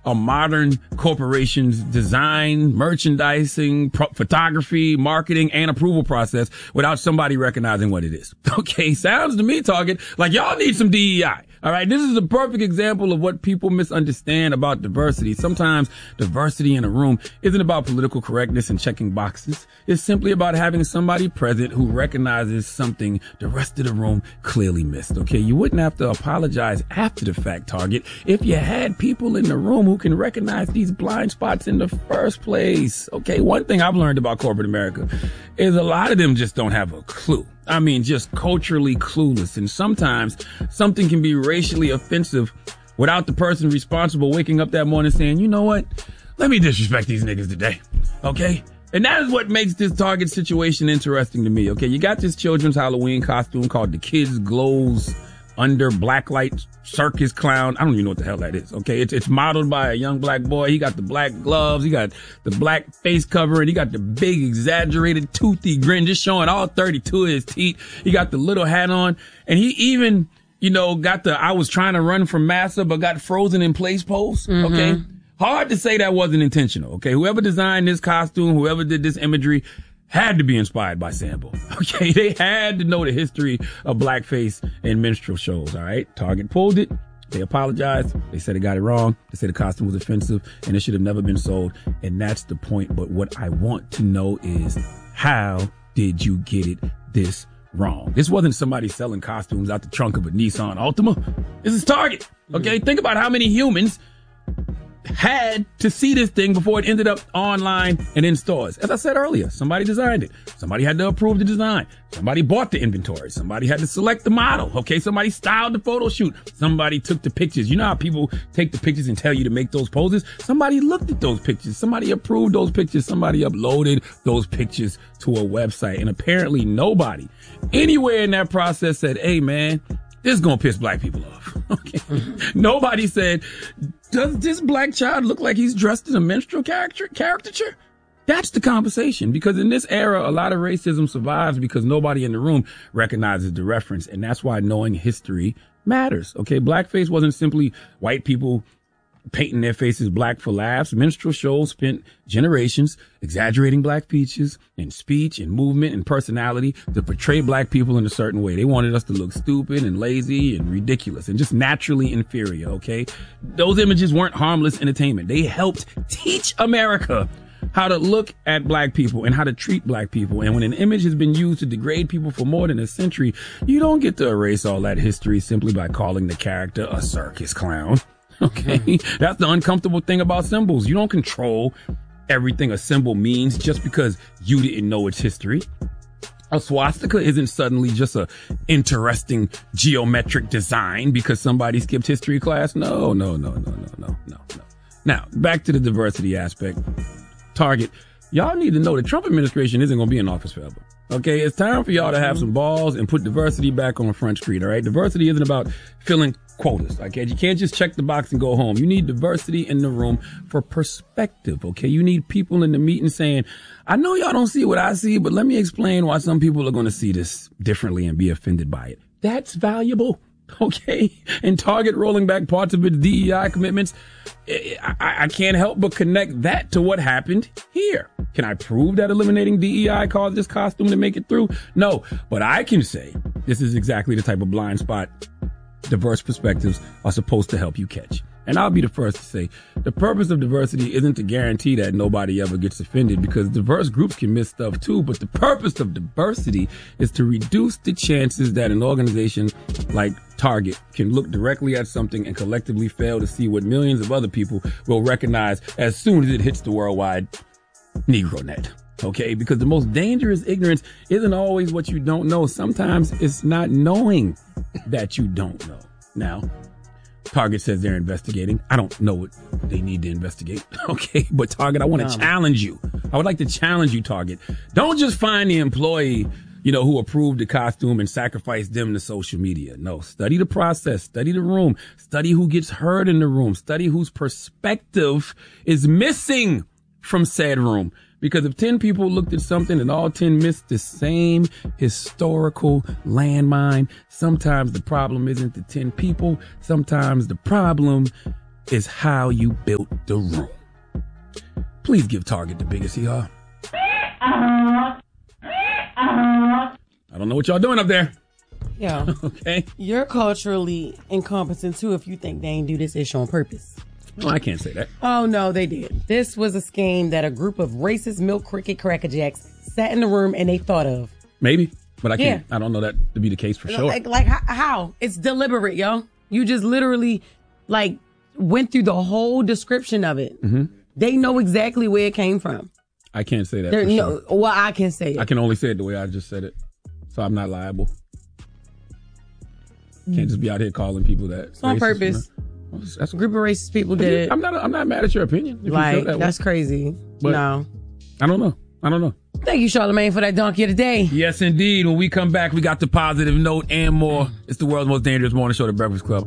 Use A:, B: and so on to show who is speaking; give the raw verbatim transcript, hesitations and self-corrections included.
A: a modern corporation's design, merchandising, pro- photography, marketing, and approval process without somebody recognizing what it is. Okay, sounds to me, Target, like y'all need some D E I. All right, this is a perfect example of what people misunderstand about diversity. Sometimes diversity in a room isn't about political correctness and checking boxes. It's simply about having somebody present who recognizes something the rest of the room clearly missed. Okay, you wouldn't have to apologize after the fact, Target, if you had people in the room who can recognize these blind spots in the first place. Okay, one thing I've learned about corporate America is a lot of them just don't have a clue. I mean, just culturally clueless. And sometimes something can be racially offensive without the person responsible waking up that morning saying, you know what? Let me disrespect these niggas today. Okay? And that is what makes this Target situation interesting to me. Okay? You got this children's Halloween costume called the Kids Glows Under Blacklight Circus Clown. I don't even know what the hell that is. Okay. It's, it's modeled by a young black boy. He got the black gloves. He got the black face cover, and he got the big exaggerated toothy grin, just showing all thirty-two of his teeth. He got the little hat on, and he even, you know, got the, I was trying to run from massa, but got frozen in place pose. Mm-hmm. Okay. Hard to say that wasn't intentional. Okay. Whoever designed this costume, whoever did this imagery, had to be inspired by Sambo. Okay, they had to know the history of blackface and minstrel shows, all right? Target pulled it. They apologized. They said they got it wrong. They said the costume was offensive and it should have never been sold. And that's the point. But what I want to know is, how did you get it this wrong? This wasn't somebody selling costumes out the trunk of a Nissan Altima. This is Target. Okay, mm-hmm. Think about how many humans had to see this thing before it ended up online and in stores. As I said earlier, somebody designed it. Somebody had to approve the design. Somebody bought the inventory. Somebody had to select the model. Okay, somebody styled the photo shoot. Somebody took the pictures. You know how people take the pictures and tell you to make those poses? Somebody looked at those pictures. Somebody approved those pictures. Somebody uploaded those pictures to a website. And apparently nobody anywhere in that process said, hey man, this is gonna piss black people off. Okay. Nobody said, does this black child look like he's dressed in a minstrel character, caricature? That's the conversation, because in this era, a lot of racism survives because nobody in the room recognizes the reference. And that's why knowing history matters. Okay. Blackface wasn't simply white people painting their faces black for laughs. Minstrel shows spent generations exaggerating black features in speech and movement and personality to portray black people in a certain way. They wanted us to look stupid and lazy and ridiculous and just naturally inferior, okay? Those images weren't harmless entertainment. They helped teach America how to look at black people and how to treat black people. And when an image has been used to degrade people for more than a century, you don't get to erase all that history simply by calling the character a circus clown. Okay, that's the uncomfortable thing about symbols. You don't control everything a symbol means just because you didn't know its history. A swastika isn't suddenly just a interesting geometric design because somebody skipped history class. No, no, no, no, no, no, no, no. Now, back to the diversity aspect. Target, y'all need to know the Trump administration isn't going to be in office forever. Okay, it's time for y'all to have some balls and put diversity back on Front Street, all right? Diversity isn't about filling quotas, okay? You can't just check the box and go home. You need diversity in the room for perspective, okay? You need people in the meeting saying, I know y'all don't see what I see, but let me explain why some people are going to see this differently and be offended by it. That's valuable. Okay. And Target rolling back parts of its D E I commitments. I, I can't help but connect that to what happened here. Can I prove that eliminating D E I caused this costume to make it through? No, but I can say this is exactly the type of blind spot diverse perspectives are supposed to help you catch. And I'll be the first to say the purpose of diversity isn't to guarantee that nobody ever gets offended, because diverse groups can miss stuff too. But the purpose of diversity is to reduce the chances that an organization like Target can look directly at something and collectively fail to see what millions of other people will recognize as soon as it hits the worldwide Negro net. Okay, because the most dangerous ignorance isn't always what you don't know. Sometimes it's not knowing that you don't know. Now, Target says they're investigating. I don't know what they need to investigate. Okay, but Target, I want to um, challenge you. I would like to challenge you, Target. Don't just find the employee, you know, who approved the costume and sacrifice them to social media. No, study the process, study the room, study who gets heard in the room, study whose perspective is missing from said room. Because if ten people looked at something and all ten missed the same historical landmine, sometimes the problem isn't the ten people. Sometimes the problem is how you built the room. Please give Target the biggest hee-haw. I don't know what y'all doing up there.
B: Yeah.
A: Okay.
B: You're culturally incompetent too if you think they ain't do this issue on purpose.
A: Well, I can't say that.
B: Oh, no, they did. This was a scheme that a group of racist milk cricket crackerjacks sat in the room and they thought of.
A: Maybe, but I can't.
B: Yeah.
A: I don't know that to be the case for sure.
B: Like, like how, how? It's deliberate, yo. You just literally, like, went through the whole description of it.
A: Mm-hmm.
B: They know exactly where it came from.
A: I can't say that
B: There,
A: for
B: no,
A: sure.
B: well, I can say it.
A: I can only say it the way I just said it. So I'm not liable. Can't just be out here calling people that.
B: It's on
A: racist,
B: purpose.
A: Well, that's
B: A group of racist people did it.
A: I'm not. I'm not mad at your opinion. If
B: Like,
A: you feel that
B: that's
A: way.
B: crazy.
A: But
B: No.
A: I don't know. I don't know.
B: Thank you, Charlamagne, for that donkey of the day.
A: Yes, indeed. When we come back, we got the positive note and more. It's the world's most dangerous morning show, The Breakfast Club.